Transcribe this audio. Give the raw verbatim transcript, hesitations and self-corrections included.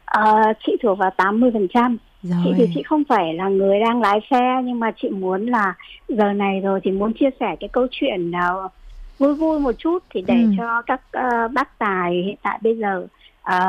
À, chị thuộc vào tám mươi phần trăm. Chị thì Rồi. chị không phải là người đang lái xe, nhưng mà chị muốn là giờ này rồi thì muốn chia sẻ cái câu chuyện nào vui vui một chút thì để Ừm. cho các uh, bác tài hiện tại bây giờ uh,